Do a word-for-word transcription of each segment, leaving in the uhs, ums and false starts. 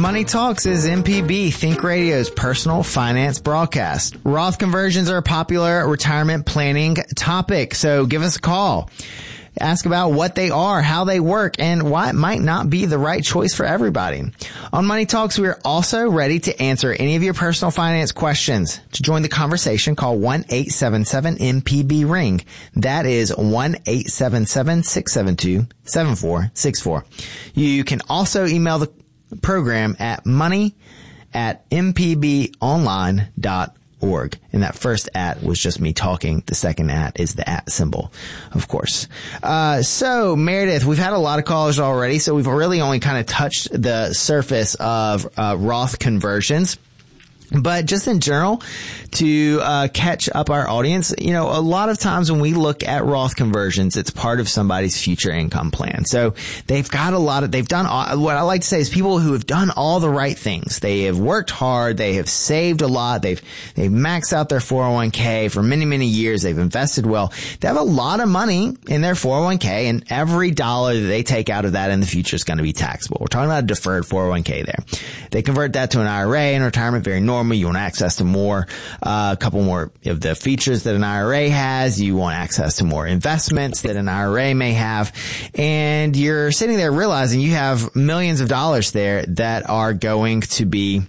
Money Talks is M P B Think Radio's personal finance broadcast. Roth conversions are a popular retirement planning topic, so give us a call. Ask about what they are, how they work, and why it might not be the right choice for everybody. On Money Talks, we are also ready to answer any of your personal finance questions. To join the conversation, call one eight seven seven M P B ring. That is one eight seven seven, six seven two, seven four six four. You can also email the program at money at m p b online dot org. And that first at was just me talking. The second at is the at symbol, of course. Uh, so Meredith, we've had a lot of callers already, so we've really only kind of touched the surface of uh, Roth conversions. But just in general, to uh catch up our audience, you know, a lot of times when we look at Roth conversions, it's part of somebody's future income plan. So they've got a lot of, they've done, all, what I like to say is people who have done all the right things. They have worked hard. They have saved a lot. They've, they've maxed out their four oh one k for many, many years. They've invested well. They have a lot of money in their four oh one k, and every dollar that they take out of that in the future is going to be taxable. We're talking about a deferred four oh one k there. They convert that to an I R A in retirement, very normal. You want access to more, uh, a couple more of the features that an I R A has. You want access to more investments that an I R A may have. And you're sitting there realizing you have millions of dollars there that are going to be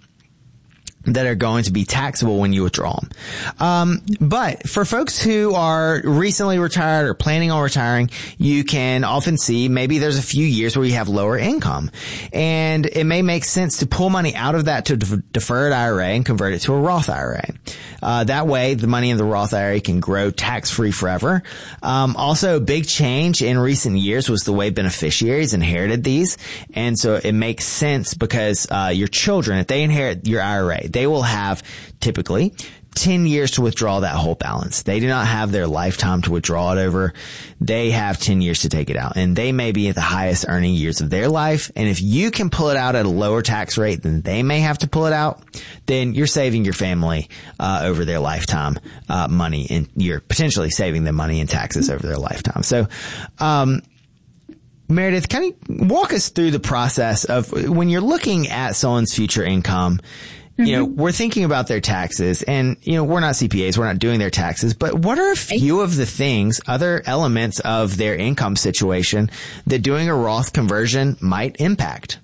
that are going to be taxable when you withdraw them. Um, but for folks who are recently retired or planning on retiring, you can often see maybe there's a few years where you have lower income. And it may make sense to pull money out of that to a deferred I R A and convert it to a Roth I R A. Uh, that way the money in the Roth I R A can grow tax-free forever. Um, also a big change in recent years was the way beneficiaries inherited these. And so it makes sense because, uh, your children, if they inherit your I R A, they will have typically ten years to withdraw that whole balance. They do not have their lifetime to withdraw it over. They have ten years to take it out, and they may be at the highest earning years of their life. And if you can pull it out at a lower tax rate than they may have to pull it out, then you're saving your family uh over their lifetime uh money, and you're potentially saving them money in taxes over their lifetime. So um Meredith, can you walk us through the process of when you're looking at someone's future income? You know, we're thinking about their taxes, and, you know, we're not C P As, we're not doing their taxes, but what are a few of the things, other elements of their income situation that doing a Roth conversion might impact?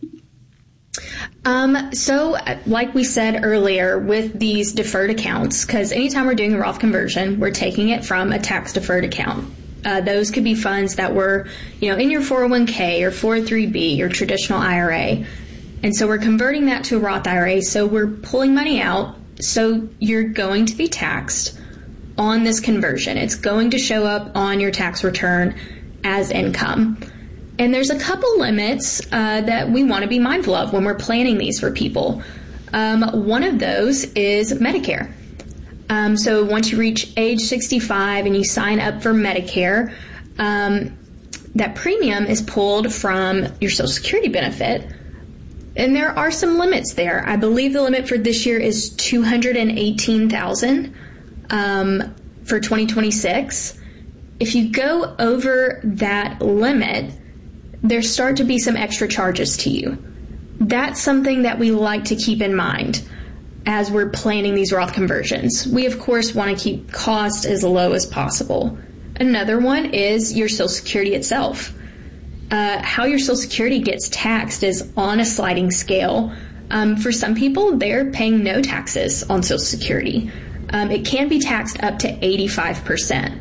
Um, so like we said earlier with these deferred accounts, because anytime we're doing a Roth conversion, we're taking it from a tax deferred account. Uh, those could be funds that were, you know, in your four oh one k or four oh three b, your traditional I R A. And so we're converting that to a Roth I R A. So we're pulling money out. So you're going to be taxed on this conversion. It's going to show up on your tax return as income. And there's a couple limits uh, that we want to be mindful of when we're planning these for people. Um, one of those is Medicare. Um, so once you reach age sixty-five and you sign up for Medicare, um, that premium is pulled from your Social Security benefit. And there are some limits there. I believe the limit for this year is two hundred eighteen thousand dollars um, for twenty twenty-six. If you go over that limit, there start to be some extra charges to you. That's something that we like to keep in mind as we're planning these Roth conversions. We, of course, want to keep costs as low as possible. Another one is your Social Security itself. Uh, how your Social Security gets taxed is on a sliding scale. Um, for some people, they're paying no taxes on Social Security. Um, it can be taxed up to eighty-five percent.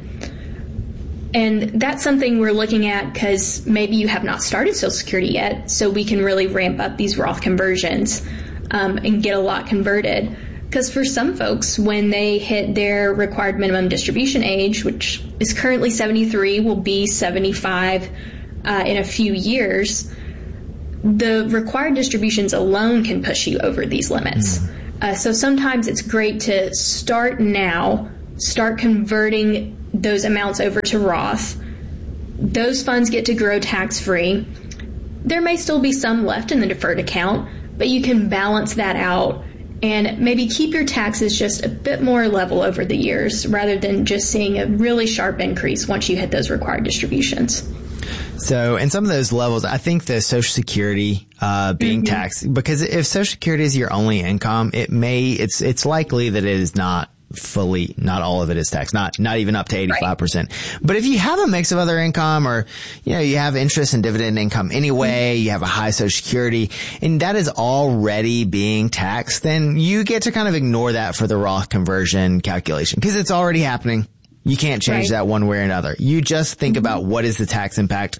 And that's something we're looking at because maybe you have not started Social Security yet, so we can really ramp up these Roth conversions um, and get a lot converted. Because for some folks, when they hit their required minimum distribution age, which is currently seventy-three, will be seventy-five Uh, in a few years, the required distributions alone can push you over these limits. Mm. Uh, so sometimes it's great to start now, start converting those amounts over to Roth. Those funds get to grow tax-free. There may still be some left in the deferred account, but you can balance that out and maybe keep your taxes just a bit more level over the years rather than just seeing a really sharp increase once you hit those required distributions. So, and some of those levels, I think the Social Security, uh, being mm-hmm. taxed, because if Social Security is your only income, it may, it's, it's likely that it is not fully, not all of it is taxed, not, not even up to eighty-five percent. Right. But if you have a mix of other income, or, you know, you have interest and dividend income anyway, mm-hmm. you have a high Social Security, and that is already being taxed, then you get to kind of ignore that for the Roth conversion calculation, because it's already happening. You can't change right. that one way or another. You just think mm-hmm. about what is the tax impact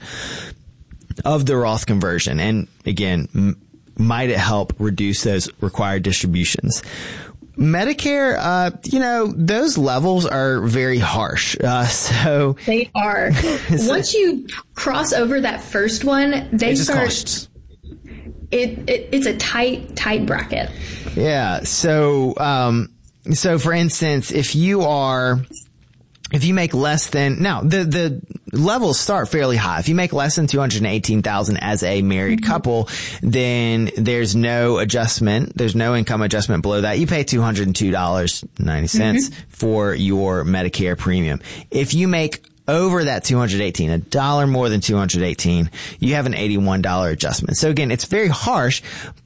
of the Roth conversion. And again, m- might it help reduce those required distributions? Medicare, uh, you know, those levels are very harsh. Uh, so they are. so, Once you cross over that first one, they it just start. Costs. It, it it's a tight, tight bracket. Yeah. So, um, so for instance, if you are, if you make less than, now the, the levels start fairly high. If you make less than two hundred eighteen thousand as a married mm-hmm. couple, then there's no adjustment. There's no income adjustment below that. You pay two hundred two dollars and ninety cents mm-hmm. for your Medicare premium. If you make over that two hundred eighteen, a dollar more than two hundred eighteen, you have an eighty-one dollars adjustment. So again, it's very harsh.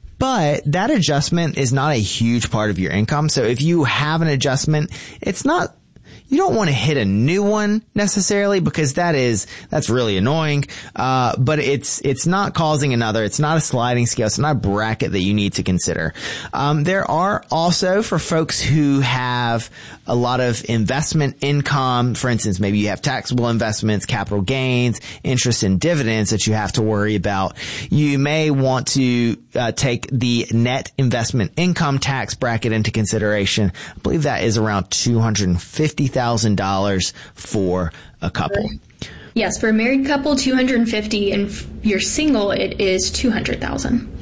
But that adjustment is not a huge part of your income. So if you have an adjustment, it's not, you don't want to hit a new one necessarily, because that is, that's really annoying. Uh, but it's, it's not causing another, it's not a sliding scale. It's not a bracket that you need to consider. Um, there are also, for folks who have a lot of investment income, for instance, maybe you have taxable investments, capital gains, interest and dividends that you have to worry about. You may want to uh, take the net investment income tax bracket into consideration. I believe that is around two hundred fifty thousand dollars for a couple. Yes, for a married couple, two hundred fifty thousand dollars, and if you're single, it is two hundred thousand dollars.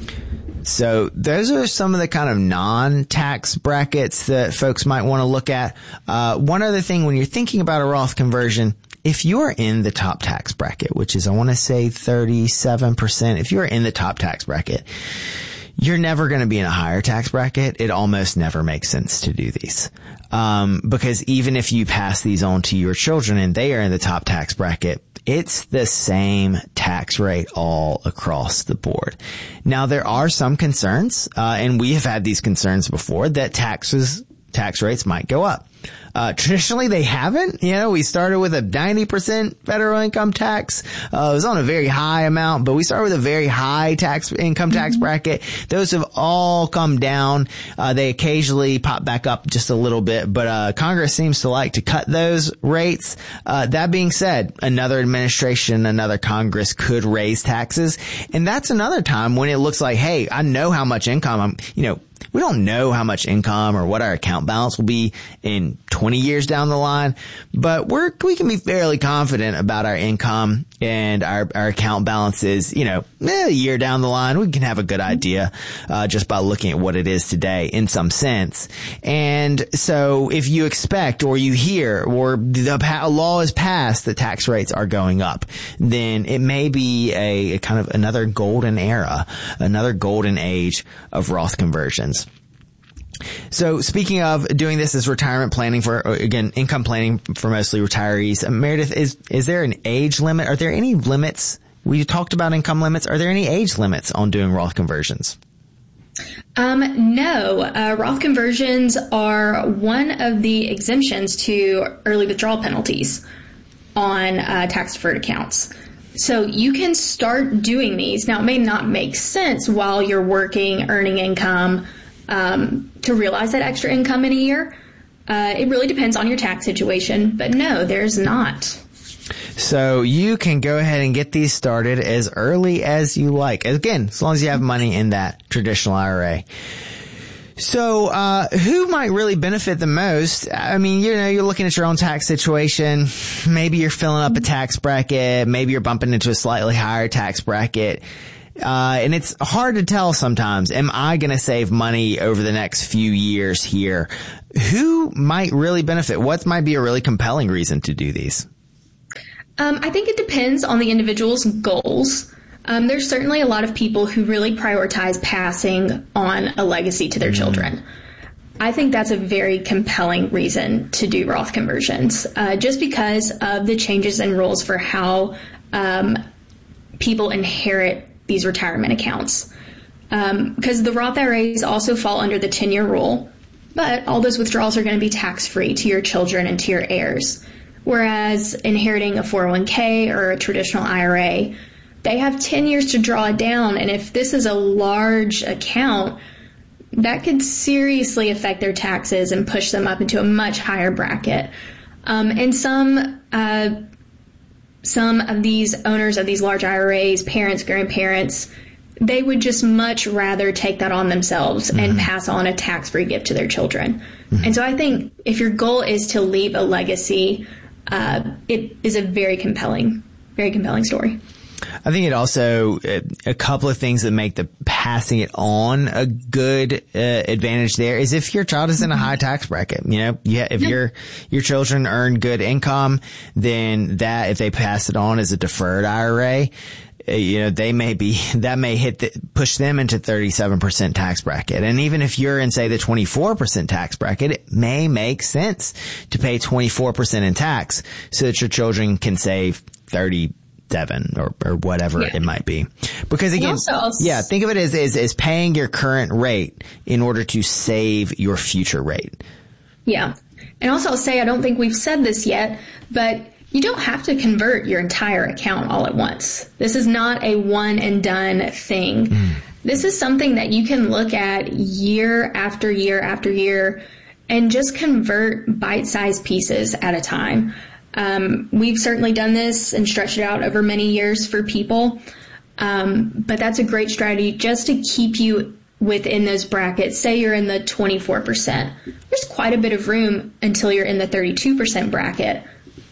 So those are some of the kind of non-tax brackets that folks might want to look at. Uh, one other thing, when you're thinking about a Roth conversion, if you are in the top tax bracket, which is, I want to say thirty-seven percent, if you're in the top tax bracket, you're never going to be in a higher tax bracket. It almost never makes sense to do these. Um, because even if you pass these on to your children and they are in the top tax bracket, it's the same tax rate all across the board. Now, there are some concerns, uh, and we have had these concerns before, that taxes, tax rates might go up. Uh, traditionally they haven't. You know, we started with a ninety percent federal income tax. Uh, it was on a very high amount, but we started with a very high tax, income tax mm-hmm. bracket. Those have all come down. Uh, they occasionally pop back up just a little bit, but, uh, Congress seems to like to cut those rates. Uh, that being said, another administration, another Congress could raise taxes. And that's another time when it looks like, hey, I know how much income I'm, you know, we don't know how much income or what our account balance will be in twenty years down the line, but we're, we can be fairly confident about our income and our, our account balances, you know, eh, a year down the line. We can have a good idea, uh, just by looking at what it is today in some sense. And so if you expect or you hear or the pa- law is passed that tax rates are going up, then it may be a, a kind of another golden era, another golden age of Roth conversions. So speaking of doing this as retirement planning for, again, income planning for mostly retirees, Meredith, is, is there an age limit? Are there any limits? We talked about income limits. Are there any age limits on doing Roth conversions? Um, no, uh, Roth conversions are one of the exemptions to early withdrawal penalties on uh, tax deferred accounts. So you can start doing these. Now, it may not make sense while you're working, earning income, um, to realize that extra income in a year. Uh, it really depends on your tax situation, but no, there's not. So you can go ahead and get these started as early as you like. Again, as long as you have money in that traditional I R A. So, uh, who might really benefit the most? I mean, you know, you're looking at your own tax situation. Maybe you're filling up a tax bracket. Maybe you're bumping into a slightly higher tax bracket. Uh, and it's hard to tell sometimes. Am I going to save money over the next few years here? Who might really benefit? What might be a really compelling reason to do these? Um, I think it depends on the individual's goals. Um, there's certainly a lot of people who really prioritize passing on a legacy to their mm-hmm. children. I think that's a very compelling reason to do Roth conversions, uh, just because of the changes in rules for how um, people inherit these retirement accounts. Um, because the Roth I R As also fall under the ten-year rule, but all those withdrawals are going to be tax-free to your children and to your heirs. Whereas inheriting a four oh one k or a traditional I R A, they have ten years to draw it down, and if this is a large account, that could seriously affect their taxes and push them up into a much higher bracket. Um, and some uh, some of these owners of these large I R As, parents, grandparents, they would just much rather take that on themselves mm-hmm. and pass on a tax-free gift to their children. Mm-hmm. And so I think if your goal is to leave a legacy, uh, it is a very compelling, very compelling story. I think it also, a couple of things that make the passing it on a good uh, advantage there is if your child is in a high tax bracket. You know, yeah, if your your children earn good income, then that, if they pass it on as a deferred I R A, uh, you know, they may be, that may hit the, push them into thirty-seven percent tax bracket. And even if you're in, say, the twenty-four percent tax bracket, it may make sense to pay twenty-four percent in tax so that your children can save thirty seven or, or whatever yeah. it might be. Because again, also, yeah, think of it as, as, as paying your current rate in order to save your future rate. Yeah. And also I'll say, I don't think we've said this yet, but you don't have to convert your entire account all at once. This is not a one and done thing. Mm. This is something that you can look at year after year after year and just convert bite-sized pieces at a time. Um, we've certainly done this and stretched it out over many years for people. Um, but that's a great strategy just to keep you within those brackets. Say you're in the twenty-four percent. There's quite a bit of room until you're in the thirty-two percent bracket.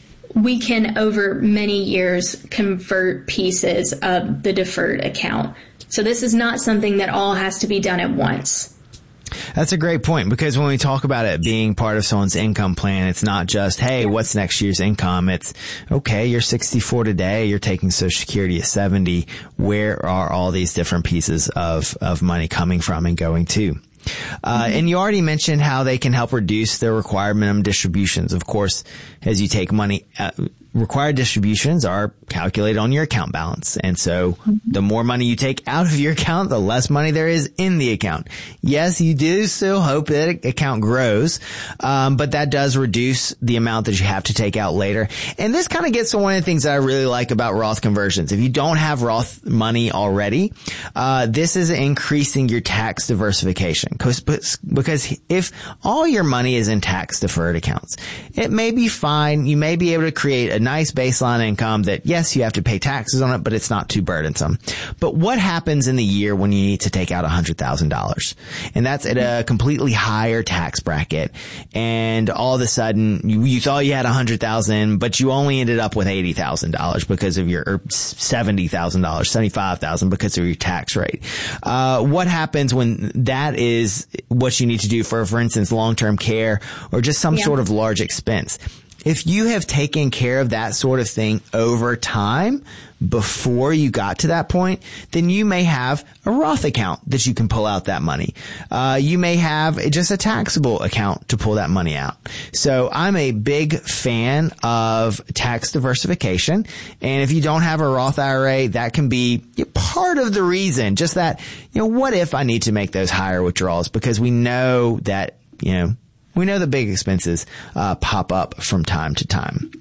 We can, over many years, convert pieces of the deferred account. So this is not something that all has to be done at once. That's a great point, because when we talk about it being part of someone's income plan, it's not just, hey, what's next year's income? It's, okay, you're sixty-four today, you're taking Social Security at seventy. Where are all these different pieces of, of money coming from and going to? Uh, mm-hmm. And you already mentioned how they can help reduce their required minimum distributions. Of course, as you take money, uh, required distributions are calculated on your account balance. And so the more money you take out of your account, the less money there is in the account. Yes, you do still hope that account grows, um, but that does reduce the amount that you have to take out later. And this kind of gets to one of the things that I really like about Roth conversions. If you don't have Roth money already, uh, this is increasing your tax diversification. Because if all your money is in tax deferred accounts, it may be fine. You may be able to create a nice baseline income that, yes, you have to pay taxes on it, but it's not too burdensome. But what happens in the year when you need to take out one hundred thousand dollars? And that's at a completely higher tax bracket. And all of a sudden, you, you thought you had one hundred thousand dollars, but you only ended up with eighty thousand dollars because of your, or seventy thousand dollars, seventy-five thousand dollars because of your tax rate. Uh, what happens when that is what you need to do for, for instance, long-term care or just some yeah. sort of large expense? If you have taken care of that sort of thing over time before you got to that point, then you may have a Roth account that you can pull out that money. Uh, you may have just a taxable account to pull that money out. So I'm a big fan of tax diversification. And if you don't have a Roth I R A, that can be part of the reason. Just that, you know, what if I need to make those higher withdrawals? Because we know that, you know, we know the big expenses uh, pop up from time to time.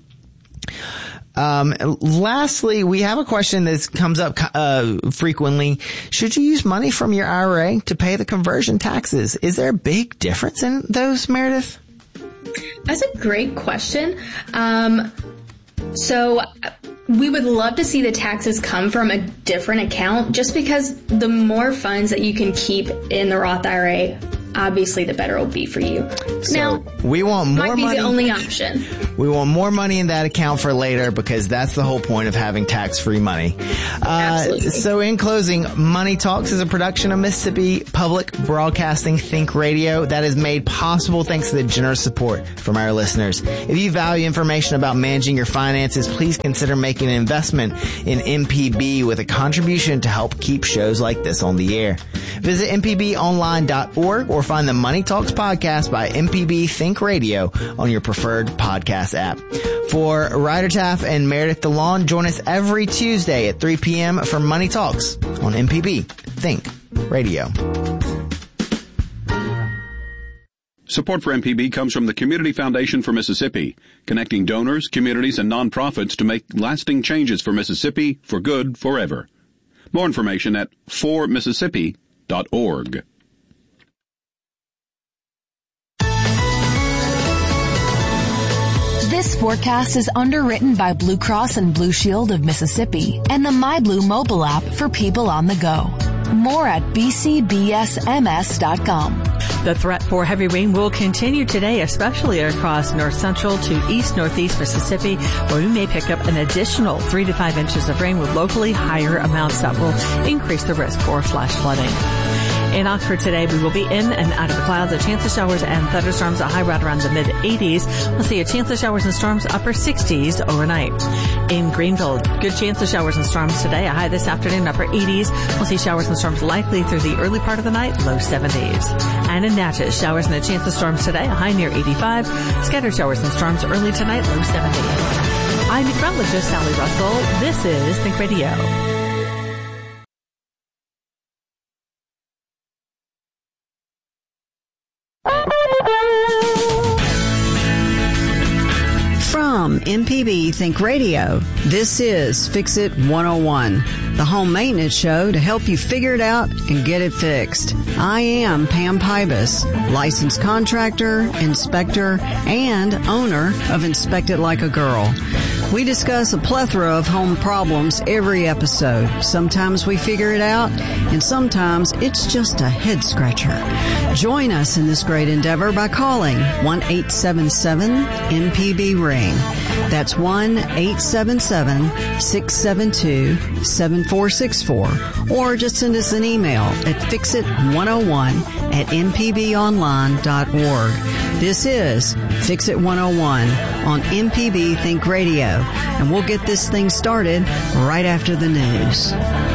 Um, lastly, we have a question that comes up uh, frequently. Should you use money from your I R A to pay the conversion taxes? Is there a big difference in those, Meredith? That's a great question. Um, so we would love to see the taxes come from a different account, just because the more funds that you can keep in the Roth I R A, obviously the better it will be for you. So now, we want more might be money. The only option. We want more money in that account for later, because that's the whole point of having tax-free money. Uh, Absolutely. So in closing, Money Talks is a production of Mississippi Public Broadcasting Think Radio that is made possible thanks to the generous support from our listeners. If you value information about managing your finances, please consider making an investment in M P B with a contribution to help keep shows like this on the air. Visit m p b online dot org or find the Money Talks podcast by M P B Think Radio on your preferred podcast app. For Ryder Taff and Meredith DeLon, join us every Tuesday at three p.m. for Money Talks on M P B Think Radio. Support for M P B comes from the Community Foundation for Mississippi, connecting donors, communities, and nonprofits to make lasting changes for Mississippi for good forever. More information at for mississippi dot org. This forecast is underwritten by Blue Cross and Blue Shield of Mississippi and the MyBlue mobile app for people on the go. More at b c b s m s dot com. The threat for heavy rain will continue today, especially across north central to east northeast Mississippi, where we may pick up an additional three to five inches of rain with locally higher amounts that will increase the risk for flash flooding. In Oxford today, we will be in and out of the clouds. A chance of showers and thunderstorms, a high right around the mid eighties. We'll see a chance of showers and storms, upper sixties overnight. In Greenville, good chance of showers and storms today, a high this afternoon, upper eighties. We'll see showers and storms likely through the early part of the night, low seventies. And in Natchez, showers and a chance of storms today, a high near eighty-five. Scattered showers and storms early tonight, low seventies. I'm meteorologist Sally Russell. This is Think Radio. From M P B Think Radio, this is Fix It one oh one, the home maintenance show to help you figure it out and get it fixed. I am Pam Pybus, licensed contractor, inspector, and owner of Inspect It Like a Girl. We discuss a plethora of home problems every episode. Sometimes we figure it out, and sometimes it's just a head scratcher. Join us in this great endeavor by calling one eight seven seven M P B ring. That's one eight seven seven six seven two seven four six four. Or just send us an email at fix it one oh one at m p b online dot org. This is Fix It one oh one on M P B Think Radio, and we'll get this thing started right after the news.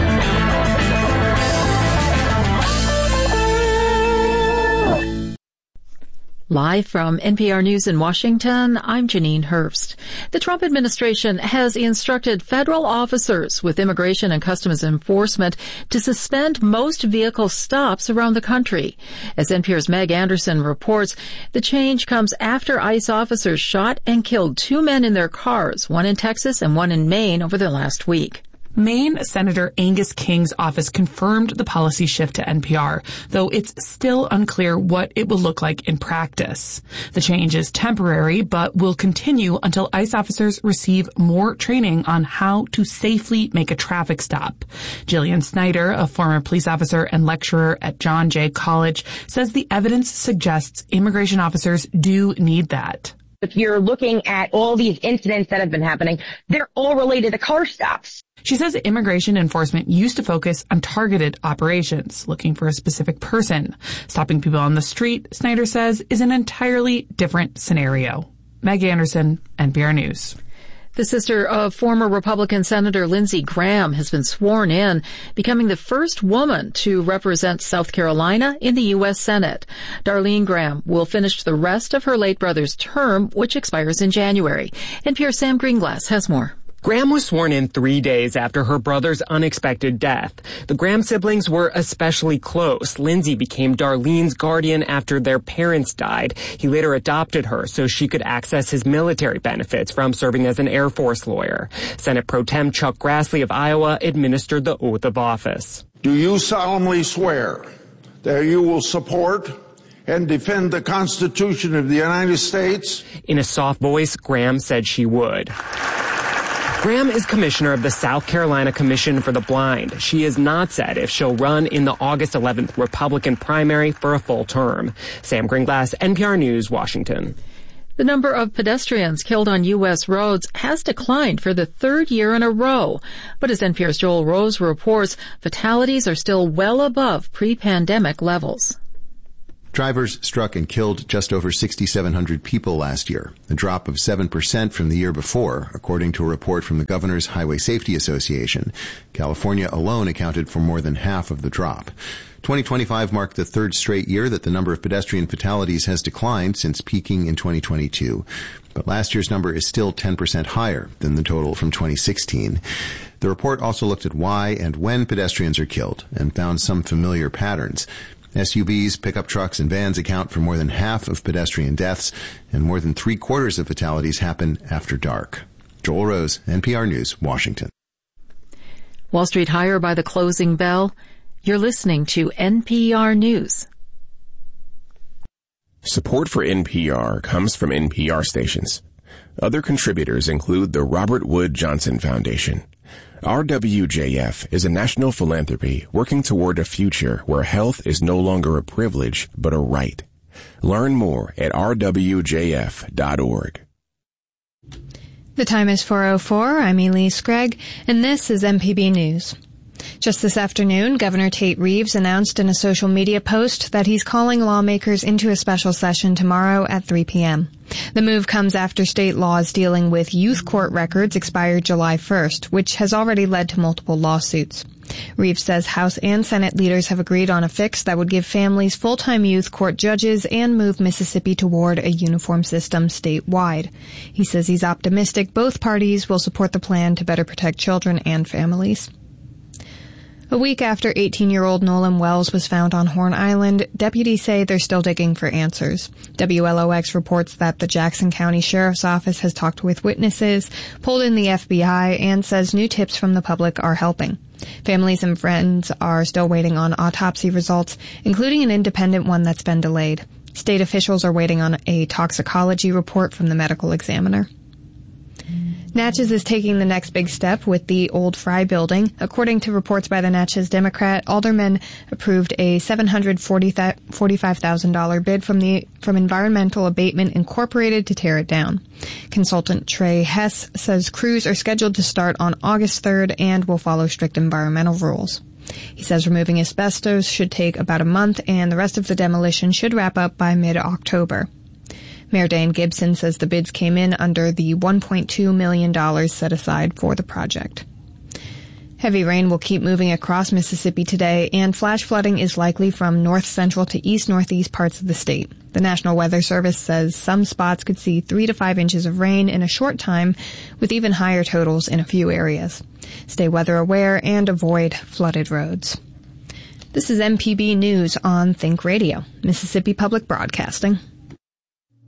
Live from N P R News in Washington, I'm Janine Hurst. The Trump administration has instructed federal officers with Immigration and Customs Enforcement to suspend most vehicle stops around the country. As N P R's Meg Anderson reports, the change comes after ICE officers shot and killed two men in their cars, one in Texas and one in Maine, over the last week. Maine Senator Angus King's office confirmed the policy shift to N P R, though it's still unclear what it will look like in practice. The change is temporary, but will continue until ICE officers receive more training on how to safely make a traffic stop. Jillian Snyder, a former police officer and lecturer at John Jay College, says the evidence suggests immigration officers do need that. If you're looking at all these incidents that have been happening, they're all related to car stops. She says immigration enforcement used to focus on targeted operations, looking for a specific person. Stopping people on the street, Snyder says, is an entirely different scenario. Meg Anderson, N P R News. The sister of former Republican Senator Lindsey Graham has been sworn in, becoming the first woman to represent South Carolina in the U S Senate. Darlene Graham will finish the rest of her late brother's term, which expires in January. N P R's Sam Greenglass has more. Graham was sworn in three days after her brother's unexpected death. The Graham siblings were especially close. Lindsey became Darlene's guardian after their parents died. He later adopted her so she could access his military benefits from serving as an Air Force lawyer. Senate Pro Tem Chuck Grassley of Iowa administered the oath of office. Do you solemnly swear that you will support and defend the Constitution of the United States? In a soft voice, Graham said she would. Graham is commissioner of the South Carolina Commission for the Blind. She has not said if she'll run in the August eleventh Republican primary for a full term. Sam Greenglass, N P R News, Washington. The number of pedestrians killed on U S roads has declined for the third year in a row. But as N P R's Joel Rose reports, fatalities are still well above pre-pandemic levels. Drivers struck and killed just over six thousand seven hundred people last year, a drop of seven percent from the year before, according to a report from the Governor's Highway Safety Association. California alone accounted for more than half of the drop. twenty twenty-five marked the third straight year that the number of pedestrian fatalities has declined since peaking in twenty twenty-two. But last year's number is still ten percent higher than the total from twenty sixteen. The report also looked at why and when pedestrians are killed and found some familiar patterns. S U Vs, pickup trucks, and vans account for more than half of pedestrian deaths, and more than three quarters of fatalities happen after dark. Joel Rose, N P R News, Washington. Wall Street higher by the closing bell. You're listening to N P R News. Support for N P R comes from N P R stations. Other contributors include the Robert Wood Johnson Foundation. R W J F is a national philanthropy working toward a future where health is no longer a privilege, but a right. Learn more at r w j f dot org. The time is four oh four. I'm Elise Gregg, and this is M P B News. Just this afternoon, Governor Tate Reeves announced in a social media post that he's calling lawmakers into a special session tomorrow at three p.m. The move comes after state laws dealing with youth court records expired July first, which has already led to multiple lawsuits. Reeves says House and Senate leaders have agreed on a fix that would give families full-time youth court judges and move Mississippi toward a uniform system statewide. He says he's optimistic both parties will support the plan to better protect children and families. A week after eighteen-year-old Nolan Wells was found on Horn Island, deputies say they're still digging for answers. W L O X reports that the Jackson County Sheriff's Office has talked with witnesses, pulled in the F B I, and says new tips from the public are helping. Families and friends are still waiting on autopsy results, including an independent one that's been delayed. State officials are waiting on a toxicology report from the medical examiner. Natchez is taking the next big step with the old Fry building. According to reports by the Natchez Democrat, aldermen approved a seven hundred forty-five thousand dollars bid from the from Environmental Abatement Incorporated to tear it down. Consultant Trey Hess says crews are scheduled to start on August third and will follow strict environmental rules. He says removing asbestos should take about a month and the rest of the demolition should wrap up by mid-October. Mayor Dan Gibson says the bids came in under the one point two million dollars set aside for the project. Heavy rain will keep moving across Mississippi today, and flash flooding is likely from north central to east northeast parts of the state. The National Weather Service says some spots could see three to five inches of rain in a short time, with even higher totals in a few areas. Stay weather aware and avoid flooded roads. This is M P B News on Think Radio, Mississippi Public Broadcasting.